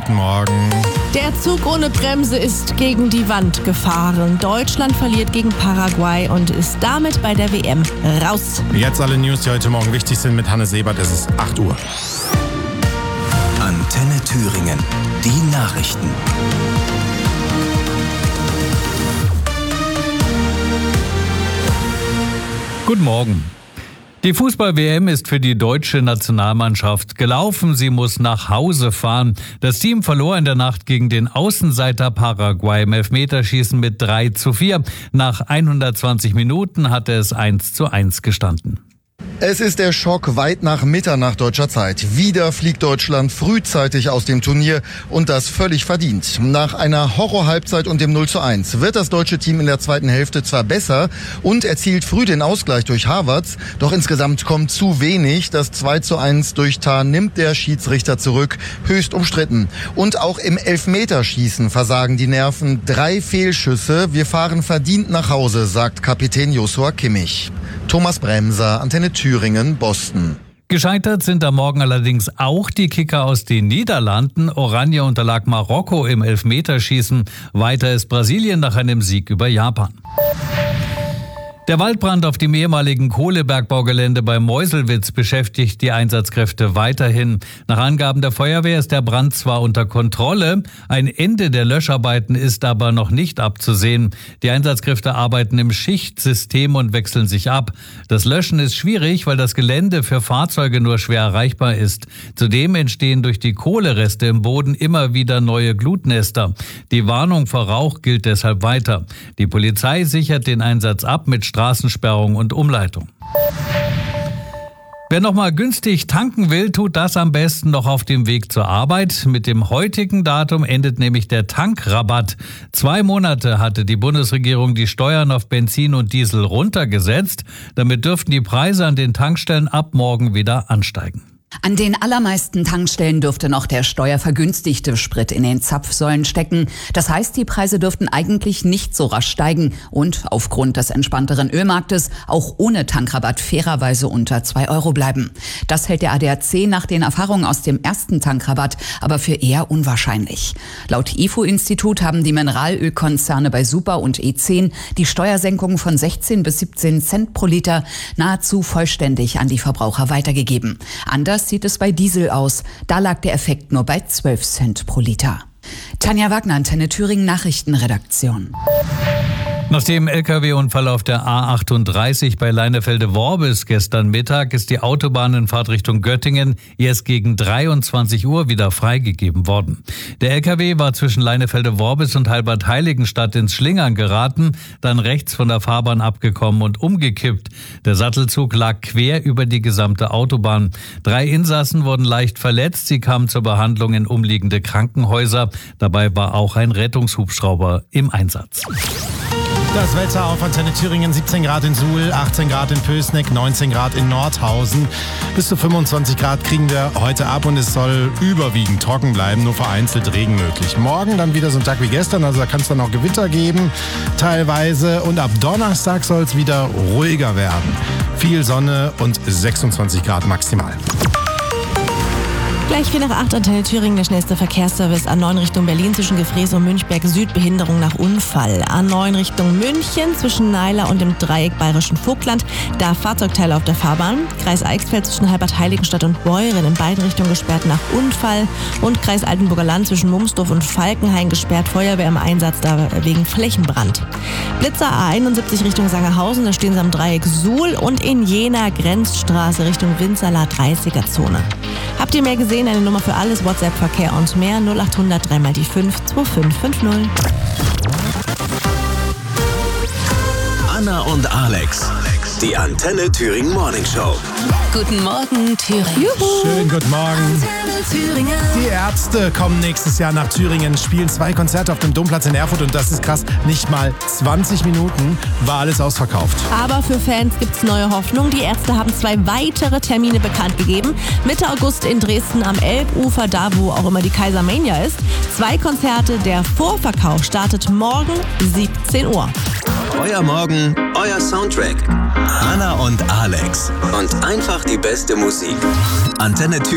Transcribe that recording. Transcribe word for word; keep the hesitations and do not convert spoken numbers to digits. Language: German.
guten Morgen. Der Zug ohne Bremse ist gegen die Wand gefahren. Deutschland verliert gegen Paraguay und ist damit bei der W M raus. Jetzt alle News, die heute Morgen wichtig sind mit Hannes Sebert. Es ist acht Uhr. Antenne Thüringen. Die Nachrichten. Guten Morgen. Die Fußball-W M ist für die deutsche Nationalmannschaft gelaufen. Sie muss nach Hause fahren. Das Team verlor in der Nacht gegen den Außenseiter Paraguay im Elfmeterschießen mit drei zu vier. Nach hundertzwanzig Minuten hatte es eins zu eins gestanden. Es ist der Schock weit nach Mitternacht deutscher Zeit. Wieder fliegt Deutschland frühzeitig aus dem Turnier und das völlig verdient. Nach einer Horror-Halbzeit und dem null zu eins wird das deutsche Team in der zweiten Hälfte zwar besser und erzielt früh den Ausgleich durch Havertz, doch insgesamt kommt zu wenig. Das zwei zu eins durch Tah nimmt der Schiedsrichter zurück, höchst umstritten. Und auch im Elfmeterschießen versagen die Nerven. Drei Fehlschüsse. Wir fahren verdient nach Hause, sagt Kapitän Joshua Kimmich. Thomas Bremser, Antenne Thüringen, Boston. Gescheitert sind am Morgen allerdings auch die Kicker aus den Niederlanden. Oranje unterlag Marokko im Elfmeterschießen. Weiter ist Brasilien nach einem Sieg über Japan. Der Waldbrand auf dem ehemaligen Kohlebergbaugelände bei Meuselwitz beschäftigt die Einsatzkräfte weiterhin. Nach Angaben der Feuerwehr ist der Brand zwar unter Kontrolle, ein Ende der Löscharbeiten ist aber noch nicht abzusehen. Die Einsatzkräfte arbeiten im Schichtsystem und wechseln sich ab. Das Löschen ist schwierig, weil das Gelände für Fahrzeuge nur schwer erreichbar ist. Zudem entstehen durch die Kohlereste im Boden immer wieder neue Glutnester. Die Warnung vor Rauch gilt deshalb weiter. Die Polizei sichert den Einsatz ab mit Straßensperrung und Umleitung. Wer nochmal günstig tanken will, tut das am besten noch auf dem Weg zur Arbeit. Mit dem heutigen Datum endet nämlich der Tankrabatt. Zwei Monate hatte die Bundesregierung die Steuern auf Benzin und Diesel runtergesetzt. Damit dürften die Preise an den Tankstellen ab morgen wieder ansteigen. An den allermeisten Tankstellen dürfte noch der steuervergünstigte Sprit in den Zapfsäulen stecken. Das heißt, die Preise dürften eigentlich nicht so rasch steigen und aufgrund des entspannteren Ölmarktes auch ohne Tankrabatt fairerweise unter zwei Euro bleiben. Das hält der A D A C nach den Erfahrungen aus dem ersten Tankrabatt aber für eher unwahrscheinlich. Laut I F O-Institut haben die Mineralölkonzerne bei Super und E zehn die Steuersenkung von sechzehn bis siebzehn Cent pro Liter nahezu vollständig an die Verbraucher weitergegeben. Anders sieht es bei Diesel aus. Da lag der Effekt nur bei zwölf Cent pro Liter. Tanja Wagner, Antenne Thüringen Nachrichtenredaktion. Nach dem L K W-Unfall auf der A achtunddreißig bei Leinefelde-Worbis gestern Mittag ist die Autobahn in Fahrtrichtung Göttingen erst gegen dreiundzwanzig Uhr wieder freigegeben worden. Der L K W war zwischen Leinefelde-Worbis und Halbert-Heiligenstadt ins Schlingern geraten, dann rechts von der Fahrbahn abgekommen und umgekippt. Der Sattelzug lag quer über die gesamte Autobahn. Drei Insassen wurden leicht verletzt, sie kamen zur Behandlung in umliegende Krankenhäuser. Dabei war auch ein Rettungshubschrauber im Einsatz. Das Wetter auf Antenne Thüringen, siebzehn Grad in Suhl, achtzehn Grad in Pößneck, neunzehn Grad in Nordhausen. Bis zu fünfundzwanzig Grad kriegen wir heute ab und es soll überwiegend trocken bleiben, nur vereinzelt Regen möglich. Morgen dann wieder so ein Tag wie gestern, also da kann es dann auch Gewitter geben teilweise. Und ab Donnerstag soll es wieder ruhiger werden. Viel Sonne und sechsundzwanzig Grad maximal. Gleich vier nach acht, Antenne Thüringen, der schnellste Verkehrsservice. A neun Richtung Berlin zwischen Gefrees und Münchberg Süd, Behinderung nach Unfall. A neun Richtung München zwischen Naila und dem Dreieck Bayerischen Vogtland, da Fahrzeugteile auf der Fahrbahn. Kreis Eichsfeld zwischen Halbert-Heiligenstadt und Beuren in beiden Richtungen gesperrt nach Unfall. Und Kreis Altenburger Land zwischen Mumsdorf und Falkenhain gesperrt, Feuerwehr im Einsatz, da wegen Flächenbrand. Blitzer A einundsiebzig Richtung Sangerhausen, da stehen sie am Dreieck Suhl und in Jena Grenzstraße Richtung Winzerla dreißiger Zone. Habt ihr mehr gesehen? Eine Nummer für alles, WhatsApp, Verkehr und mehr, null acht hundert drei mal die fünf zwei fünf fünf null. Anna und Alex, die Antenne Thüringen Morning Show. Guten Morgen, Thüringen. Juhu. Schönen guten Morgen. Antenne Thüringen. Die Ärzte kommen nächstes Jahr nach Thüringen, spielen zwei Konzerte auf dem Domplatz in Erfurt und das ist krass, nicht mal zwanzig Minuten war alles ausverkauft. Aber für Fans gibt's neue Hoffnung. Die Ärzte haben zwei weitere Termine bekannt gegeben. Mitte August in Dresden am Elbufer, da wo auch immer die Kaisermania ist. Zwei Konzerte, der Vorverkauf startet morgen siebzehn Uhr. Euer Morgen, euer Soundtrack. Anna und Alex. Und einfach die beste Musik. Antenne Thüringen.